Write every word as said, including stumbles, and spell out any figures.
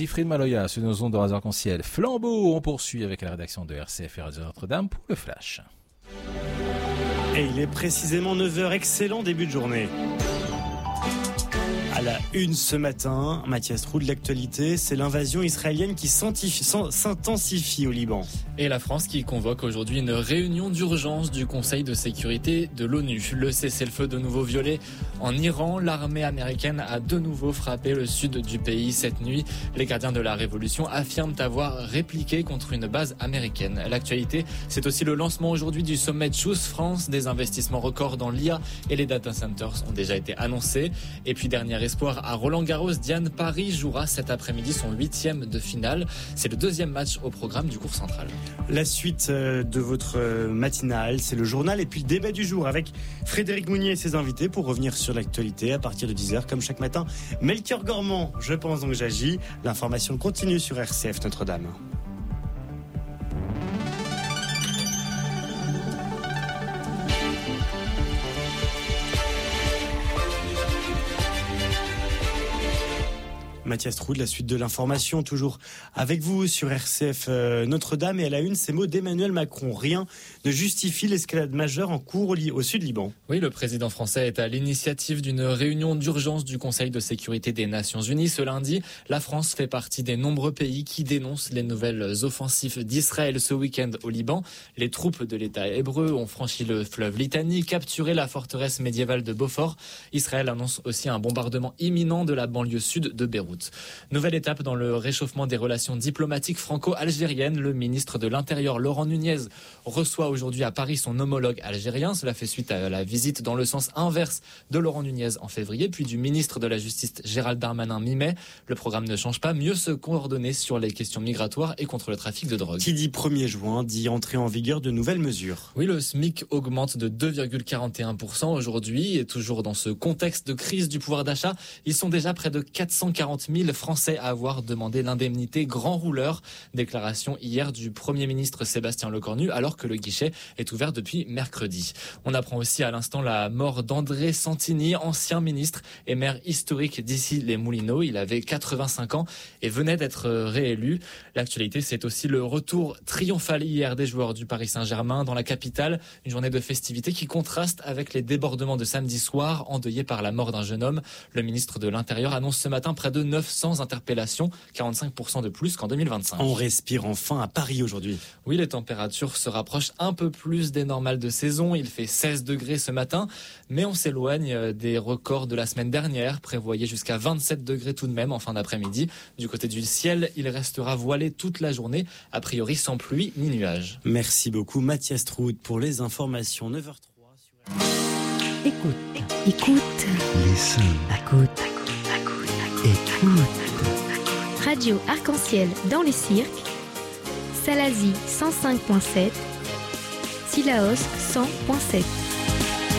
Tifrid Maloya sur nos ondes de Radio Arc-en-Ciel. Flambeau, on poursuit avec la rédaction de R C F et Radio Notre-Dame pour le Flash. Et il est précisément neuf heures, excellent début de journée. À la une ce matin, Mathias Roux de l'actualité, c'est l'invasion israélienne qui s'intensifie au Liban. Et la France qui convoque aujourd'hui une réunion d'urgence du Conseil de sécurité de l'ONU. Le cessez-le-feu de nouveau violé en Iran. L'armée américaine a de nouveau frappé le sud du pays cette nuit. Les gardiens de la révolution affirment avoir répliqué contre une base américaine. L'actualité, c'est aussi le lancement aujourd'hui du sommet Choose France. Des investissements records dans l'I A et les data centers ont déjà été annoncés. Et puis dernier espoir à Roland-Garros, Diane Paris jouera cet après-midi son huitième de finale. C'est le deuxième match au programme du cours central. La suite de votre matinale, c'est le journal et puis le débat du jour avec Frédéric Mounier et ses invités pour revenir sur l'actualité à partir de dix heures comme chaque matin. Melchior Gormand, je pense donc j'agis. L'information continue sur R C F Notre-Dame. Mathias Roux de la suite de l'information, toujours avec vous sur R C F euh, Notre-Dame. Et à la une, ces mots d'Emmanuel Macron. Rien ne justifie l'escalade majeure en cours au, au sud Liban. Oui, le président français est à l'initiative d'une réunion d'urgence du Conseil de sécurité des Nations Unies. Ce lundi, la France fait partie des nombreux pays qui dénoncent les nouvelles offensives d'Israël ce week-end au Liban. Les troupes de l'État hébreu ont franchi le fleuve Litani, capturé la forteresse médiévale de Beaufort. Israël annonce aussi un bombardement imminent de la banlieue sud de Beyrouth. Nouvelle étape dans le réchauffement des relations diplomatiques franco-algériennes. Le ministre de l'Intérieur, Laurent Nunez, reçoit aujourd'hui à Paris son homologue algérien. Cela fait suite à la visite dans le sens inverse de Laurent Nunez en février, puis du ministre de la Justice, Gérald Darmanin, mi-mai. Le programme ne change pas, mieux se coordonner sur les questions migratoires et contre le trafic de drogue. Qui dit premier juin dit entrée en vigueur de nouvelles mesures. Oui, le SMIC augmente de deux virgule quarante et un pour cent aujourd'hui et toujours dans ce contexte de crise du pouvoir d'achat, ils sont déjà près de quatre cent quarante mille Français à avoir demandé l'indemnité grand rouleur. Déclaration hier du Premier ministre Sébastien Lecornu alors que le guichet est ouvert depuis mercredi. On apprend aussi à l'instant la mort d'André Santini, ancien ministre et maire historique d'Issy-les-Moulineaux. Il avait quatre-vingt-cinq ans et venait d'être réélu. L'actualité, c'est aussi le retour triomphal hier des joueurs du Paris Saint-Germain dans la capitale. Une journée de festivités qui contraste avec les débordements de samedi soir endeuillés par la mort d'un jeune homme. Le ministre de l'Intérieur annonce ce matin près de neuf cents interpellations, quarante-cinq pour cent de plus qu'en deux mille vingt-cinq. On respire enfin à Paris aujourd'hui. Oui, les températures se rapprochent un peu plus des normales de saison. Il fait seize degrés ce matin, mais on s'éloigne des records de la semaine dernière. Prévoyez jusqu'à vingt-sept degrés tout de même en fin d'après-midi. Du côté du ciel, il restera voilé toute la journée, a priori sans pluie ni nuages. Merci beaucoup Mathias Trout pour les informations. neuf heures trois sur... Écoute, écoute, listen, écoute, écoute. Radio Arc-en-Ciel dans les cirques, Salazie cent cinq virgule sept, Sillaos cent virgule sept.